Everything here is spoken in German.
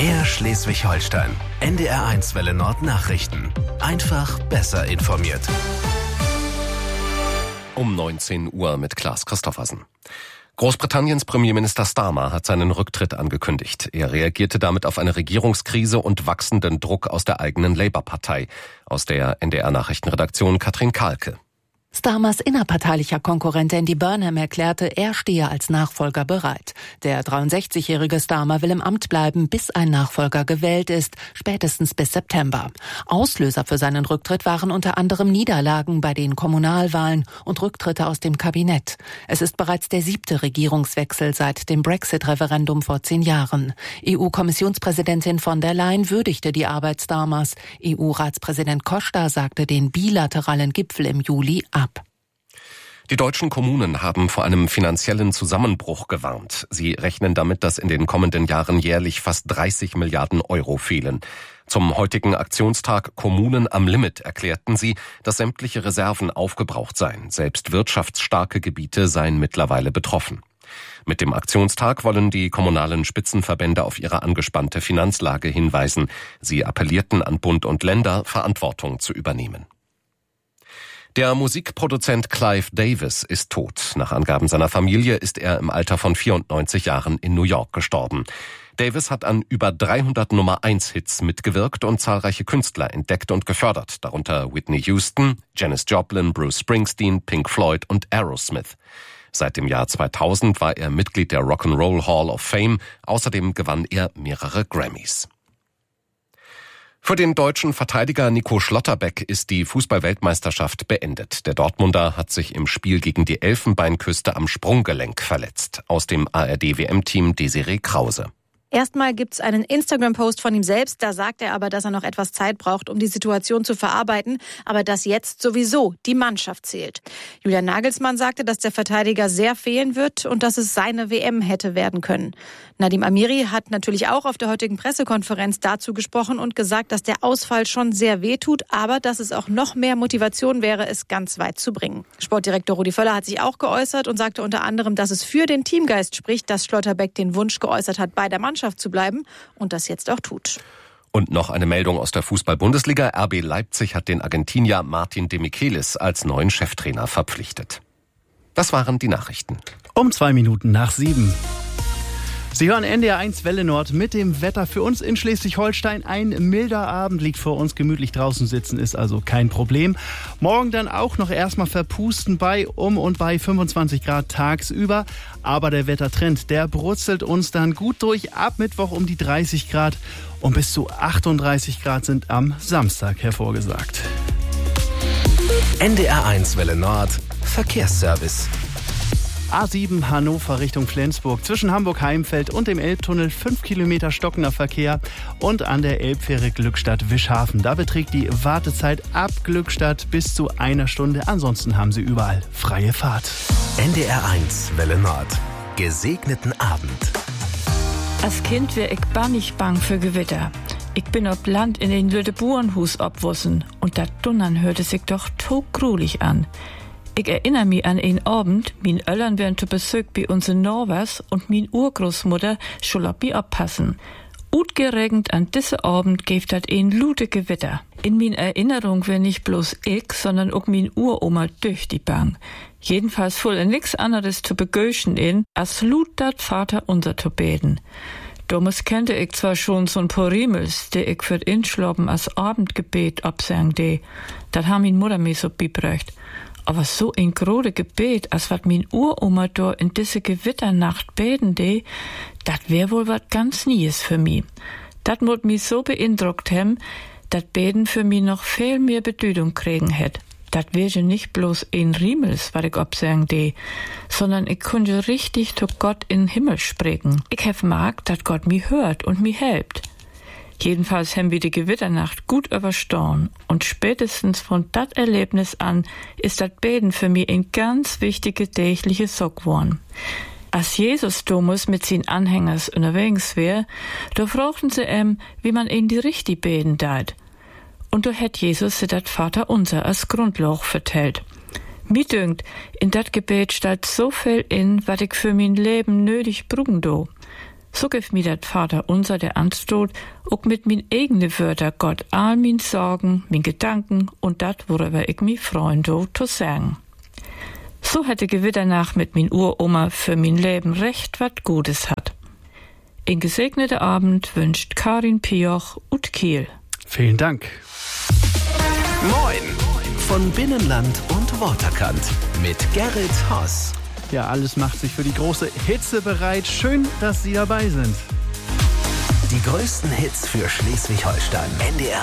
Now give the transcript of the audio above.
MDR Schleswig-Holstein. NDR1 Welle Nord Nachrichten. Einfach besser informiert. Um 19 Uhr mit Klaas Christoffersen. Großbritanniens Premierminister Starmer hat seinen Rücktritt angekündigt. Er reagierte damit auf eine Regierungskrise und wachsenden Druck aus der eigenen Labour-Partei. Aus der NDR-Nachrichtenredaktion Katrin Kahlke. Starmers innerparteilicher Konkurrent Andy Burnham erklärte, er stehe als Nachfolger bereit. Der 63-jährige Starmer will im Amt bleiben, bis ein Nachfolger gewählt ist, spätestens bis September. Auslöser für seinen Rücktritt waren unter anderem Niederlagen bei den Kommunalwahlen und Rücktritte aus dem Kabinett. Es ist bereits der 7. Regierungswechsel seit dem Brexit-Referendum vor 10 Jahren. EU-Kommissionspräsidentin von der Leyen würdigte die Arbeit Starmers. EU-Ratspräsident Costa sagte den bilateralen Gipfel im Juli ab. Die deutschen Kommunen haben vor einem finanziellen Zusammenbruch gewarnt. Sie rechnen damit, dass in den kommenden Jahren jährlich fast 30 Milliarden Euro fehlen. Zum heutigen Aktionstag Kommunen am Limit erklärten sie, dass sämtliche Reserven aufgebraucht seien. Selbst wirtschaftsstarke Gebiete seien mittlerweile betroffen. Mit dem Aktionstag wollen die kommunalen Spitzenverbände auf ihre angespannte Finanzlage hinweisen. Sie appellierten an Bund und Länder, Verantwortung zu übernehmen. Der Musikproduzent Clive Davis ist tot. Nach Angaben seiner Familie ist er im Alter von 94 Jahren in New York gestorben. Davis hat an über 300 Nummer-1-Hits mitgewirkt und zahlreiche Künstler entdeckt und gefördert, darunter Whitney Houston, Janis Joplin, Bruce Springsteen, Pink Floyd und Aerosmith. Seit dem Jahr 2000 war er Mitglied der Rock'n'Roll Hall of Fame. Außerdem gewann er mehrere Grammys. Für den deutschen Verteidiger Nico Schlotterbeck ist die Fußball-Weltmeisterschaft beendet. Der Dortmunder hat sich im Spiel gegen die Elfenbeinküste am Sprunggelenk verletzt. Aus dem ARD-WM-Team Desiree Krause. Erstmal gibt's einen Instagram-Post von ihm selbst. Da sagt er aber, dass er noch etwas Zeit braucht, um die Situation zu verarbeiten. Aber dass jetzt sowieso die Mannschaft zählt. Julian Nagelsmann sagte, dass der Verteidiger sehr fehlen wird und dass es seine WM hätte werden können. Nadim Amiri hat natürlich auch auf der heutigen Pressekonferenz dazu gesprochen und gesagt, dass der Ausfall schon sehr wehtut, aber dass es auch noch mehr Motivation wäre, es ganz weit zu bringen. Sportdirektor Rudi Völler hat sich auch geäußert und sagte unter anderem, dass es für den Teamgeist spricht, dass Schlotterbeck den Wunsch geäußert hat, bei der Mannschaft zu bleiben und das jetzt auch tut. Und noch eine Meldung aus der Fußball-Bundesliga. RB Leipzig hat den Argentinier Martin de Michelis als neuen Cheftrainer verpflichtet. Das waren die Nachrichten. Um 7:02. Sie hören NDR1 Welle Nord mit dem Wetter für uns in Schleswig-Holstein. Ein milder Abend liegt vor uns, gemütlich draußen sitzen ist also kein Problem. Morgen dann auch noch erstmal verpusten bei und bei 25 Grad tagsüber. Aber der Wettertrend, der brutzelt uns dann gut durch. Ab Mittwoch um die 30 Grad und bis zu 38 Grad sind am Samstag hervorgesagt. NDR1 Welle Nord Verkehrsservice. A7 Hannover Richtung Flensburg. Zwischen Hamburg-Heimfeld und dem Elbtunnel 5 Kilometer stockender Verkehr und an der Elbfähre Glückstadt-Wischhafen. Da beträgt die Wartezeit ab Glückstadt bis zu 1 Stunde. Ansonsten haben Sie überall freie Fahrt. NDR1 Welle Nord. Gesegneten Abend. Als Kind wär ich bannig bang für Gewitter. Ich bin ob Land in den Lüdeburenhus obwussen und dat Dunnern hörte sich doch todgruelig an. Ich erinnere mich an einen Abend, mein Öllern wären zu Besuch bei uns in Norwers und mein Urgroßmutter schul auf mich abpassen. Utgeregend an diese Abend gäft dat ein lute Gewitter. In min Erinnerung wär nicht bloß ich, sondern auch min Uroma durch die Bang. Jedenfalls voll nix anderes zu begöschen als lut dat Vater unser zu beten. Damals kannte ich zwar schon so'n paar Riemels, die ich für Inschlappen als Abendgebet absang de. Dat haben min Mutter mir so bibrecht. Aber so ein grode Gebet, als wat min Uroma da in diese Gewitternacht beten de, dat wär wohl wat ganz Nies für mi. Dat mut mi so beeindruckt hem, dat Beten für mi noch viel mehr Bedeutung kriegen hätt. Dat wär ja nicht bloß ein Riemels, wat ich obsang de, sondern ich kunde richtig zu Gott in Himmel sprechen. Ich hef mag, dat Gott mi hört und mi helpt. Jedenfalls haben wir die Gewitternacht gut überstanden und spätestens von dat Erlebnis an ist dat Beten für mich ein ganz wichtige tägliche Sache geworden. Als Jesus Thomas mit seinen Anhängers unterwegs wär, da fragten sie wie man ihn die richtig beten dat. Und da hat Jesus sie dat Vater unser als Grundlage vertellt. Mir dünkt, in dat Gebet steht so viel in, wat ich für mein Leben nötig bruggen do. So gibt mir dat Vater unser der Anstoß, auch mit min eigene Wörter Gott all min Sorgen, min Gedanken und dat, worüber ich mi freunde, zu sagen. So hätte Gewitternach mit min Uroma für min Leben recht wat Gutes hat. In gesegnete Abend wünscht Karin Pioch und Kiel. Vielen Dank. Moin von Binnenland und Waterkant mit Gerrit Haas. Ja, alles macht sich für die große Hitze bereit. Schön, dass Sie dabei sind. Die größten Hits für Schleswig-Holstein. NDR